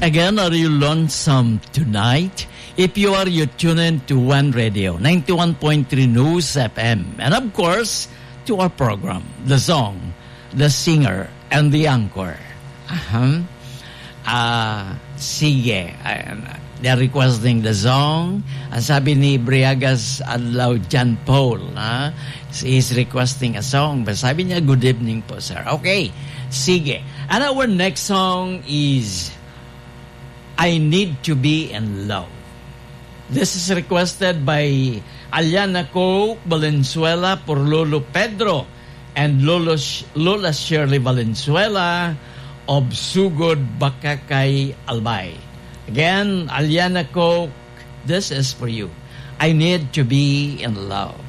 Again, are you lonesome tonight? If you are, you tune in to One Radio, 91.3 News FM. And of course, to our program, the song, the singer, and the anchor. Sige. They're requesting the song. Ang sabi ni Briagas Adlaw John Paul, he's requesting a song. But sabi niya, good evening po, sir. Okay, sige. And our next song is I Need to Be in Love. This is requested by Aliana Coke Valenzuela por Lolo Pedro and Lola Shirley Valenzuela of Sugod, Bakakay, Albay. Again, Aliana Coke, this is for you. I need to be in love.